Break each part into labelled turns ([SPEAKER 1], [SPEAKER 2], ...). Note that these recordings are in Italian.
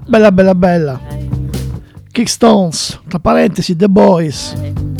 [SPEAKER 1] Bella bella bella. Kickstones, tra parentesi The Boys.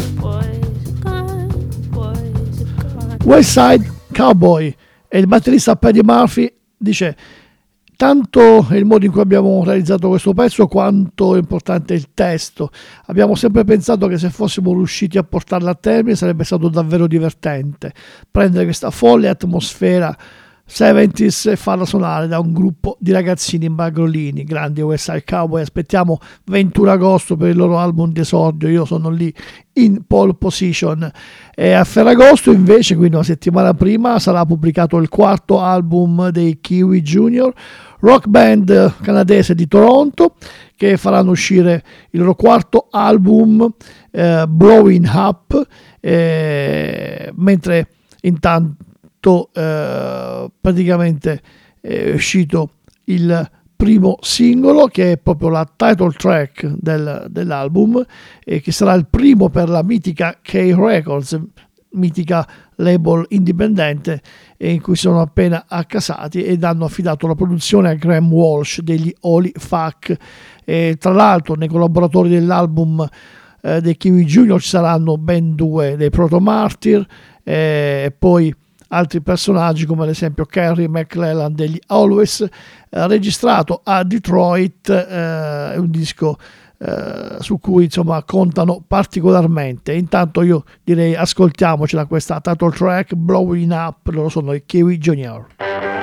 [SPEAKER 1] West Side Cowboy. E il batterista Paddy Murphy dice: tanto è il modo in cui abbiamo realizzato questo pezzo quanto è importante il testo. Abbiamo sempre pensato che se fossimo riusciti a portarlo a termine sarebbe stato davvero divertente prendere questa folle atmosfera 70s e farla suonare da un gruppo di ragazzini imbagrolini. Grandi West Side Cowboy. Aspettiamo 21 agosto per il loro album di esordio. Io sono lì in pole position. E a Ferragosto invece, quindi una settimana prima, sarà pubblicato il quarto album dei Kiwi Junior, rock band canadese di Toronto, che faranno uscire il loro quarto album, Blowing Up, mentre intanto praticamente è uscito il primo singolo, che è proprio la title track dell'album, e che sarà il primo per la mitica K-Records, mitica label indipendente in cui sono appena accasati, ed hanno affidato la produzione a Graham Walsh degli Holy Fuck. E tra l'altro nei collaboratori dell'album dei Kiwi Junior ci saranno ben due dei Proto Martyr, e poi altri personaggi come ad esempio Kerry McClellan degli Always, registrato a Detroit, un disco su cui insomma contano particolarmente. Intanto io direi ascoltiamocela questa title track, Blowing Up. Loro sono i Kiwi Junior.